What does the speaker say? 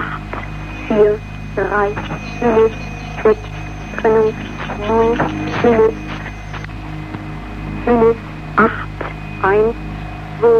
8, 4, 3, minus 6, Trennung, 9, minus 8, 1,